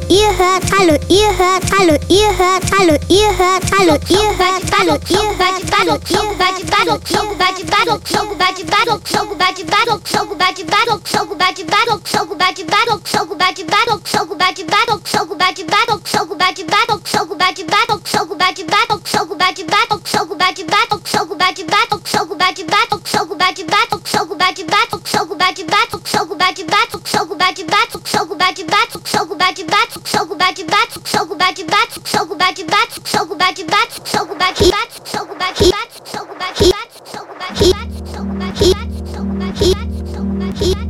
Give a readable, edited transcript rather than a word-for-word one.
ihr hört, hallo, ihr hört, hallo, ihr hört, hallo, ihr hört, hallo, ihr hört, hallo, ihr hört, hallo, ihr hört, hallo, He